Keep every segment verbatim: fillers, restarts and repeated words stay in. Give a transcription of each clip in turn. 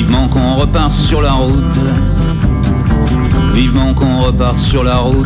Vivement qu'on repart sur la route. Vivement qu'on repart sur la route.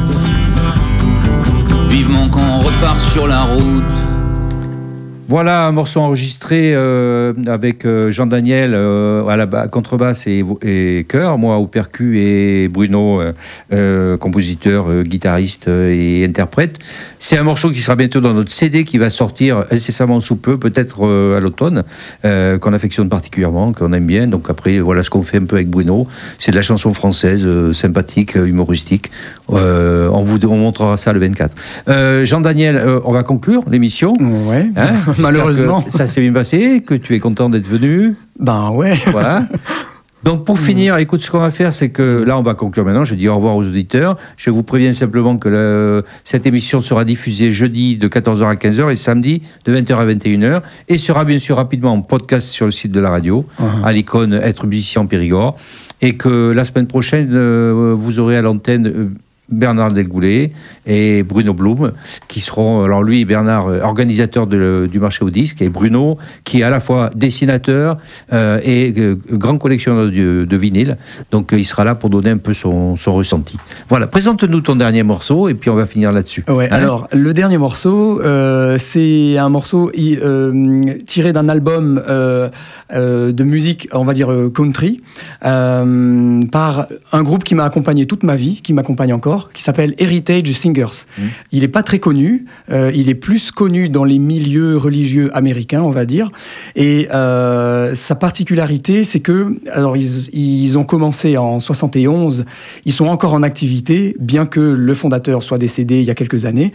Vivement qu'on repart sur la route. Voilà un morceau enregistré euh, avec euh, Jean-Daniel euh, à la ba- contrebasse et, et chœur, moi au percu et Bruno, euh, euh, compositeur, euh, guitariste euh, et interprète. C'est un morceau qui sera bientôt dans notre C D qui va sortir incessamment sous peu, peut-être euh, à l'automne, euh, qu'on affectionne particulièrement, qu'on aime bien. Donc après, voilà ce qu'on fait un peu avec Bruno. C'est de la chanson française, euh, sympathique, humoristique. Euh, on vous on montrera ça le vingt-quatre. Euh, Jean-Daniel, euh, on va conclure l'émission. Ouais. Hein Malheureusement. ça s'est bien passé, que tu es content d'être venu. Ben ouais. Voilà. Donc pour finir, écoute, ce qu'on va faire, c'est que là, on va conclure maintenant. Je dis au revoir aux auditeurs. Je vous préviens simplement que le, cette émission sera diffusée jeudi de quatorze heures à quinze heures et samedi de vingt heures à vingt et une heures et sera bien sûr rapidement en podcast sur le site de la radio, uh-huh. à l'icône Être musicien Périgord. Et que la semaine prochaine, euh, vous aurez à l'antenne euh, Bernard Delgoulet et Bruno Blum, qui seront, alors lui, Bernard, organisateur de, du marché au disque, et Bruno, qui est à la fois dessinateur euh, et euh, grand collectionneur de, de vinyle. Donc euh, il sera là pour donner un peu son, son ressenti. Voilà, présente-nous ton dernier morceau, et puis on va finir là-dessus. Ouais, hein alors, le dernier morceau, euh, c'est un morceau euh, tiré d'un album euh, euh, de musique, on va dire country, euh, par un groupe qui m'a accompagné toute ma vie, qui m'accompagne encore, qui s'appelle Heritage Singers. Mmh. Il n'est pas très connu, euh, il est plus connu dans les milieux religieux américains, on va dire. Et euh, sa particularité, c'est que, alors ils, ils ont commencé en soixante et onze, ils sont encore en activité, bien que le fondateur soit décédé il y a quelques années.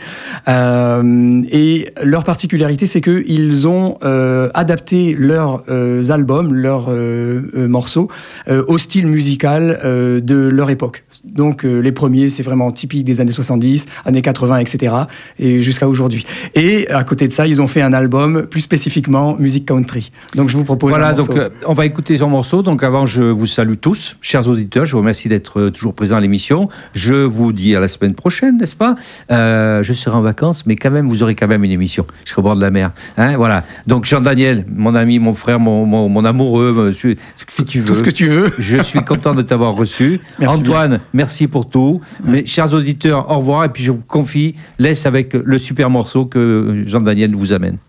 Euh, et leur particularité, c'est qu'ils ont euh, adapté leurs euh, albums, leurs euh, euh, morceaux, euh, au style musical euh, de leur époque. Donc euh, les premiers, c'est vraiment typique des années soixante-dix, années quatre-vingts, et cetera, et jusqu'à aujourd'hui. Et à côté de ça, ils ont fait un album plus spécifiquement musique country. Donc je vous propose voilà, un morceau. donc euh, on va écouter son morceau. Donc avant, je vous salue tous, chers auditeurs. Je vous remercie d'être euh, toujours présents à l'émission. Je vous dis à la semaine prochaine, n'est-ce pas ? euh, Je serai en vacances, mais quand même, vous aurez quand même une émission. Je serai au bord de la mer. Hein, voilà. Donc Jean-Daniel, mon ami, mon frère, mon, mon, mon amoureux, ce que tu veux. Tout ce que tu veux. Je suis content de t'avoir reçu. Merci Antoine, bien. Merci pour tout. Ouais. Mes chers auditeurs, au revoir. Et puis je vous confie, laisse avec le super morceau que Jean-Daniel vous amène.